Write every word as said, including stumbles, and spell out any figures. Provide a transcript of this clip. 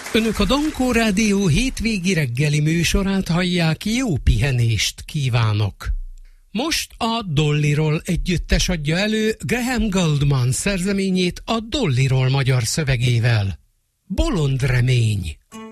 Önök a Dankó Rádió hétvégi reggeli műsorát hallják, jó pihenést kívánok! Most a Dollyról együttes adja elő Graham Gouldman szerzeményét a Dollyról magyar szövegével. Bolond remény.